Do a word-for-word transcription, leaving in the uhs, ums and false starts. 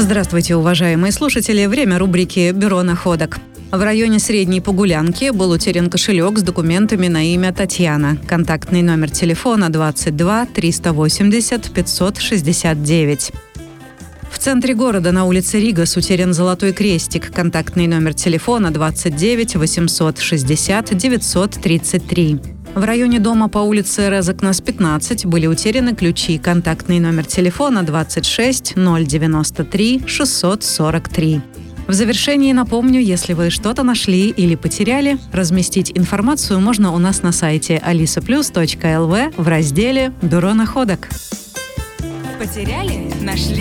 Здравствуйте, уважаемые слушатели. Время рубрики «Бюро находок». В районе Средней Погулянки был утерян кошелек с документами на имя Татьяна. Контактный номер телефона двадцать два триста восемьдесят пятьсот шестьдесят девять. В центре города на улице Ригас утерян золотой крестик. Контактный номер телефона двадцать девять восемьсот шестьдесят девятьсот тридцать три. В районе дома по улице Резакнес, пятнадцать были утеряны ключи. Контактный номер телефона двадцать шесть ноль девяносто три шестьсот сорок три. В завершении напомню, если вы что-то нашли или потеряли, разместить информацию можно у нас на сайте алиса плюс точка эл ви в разделе «Бюро находок». Потеряли? Нашли?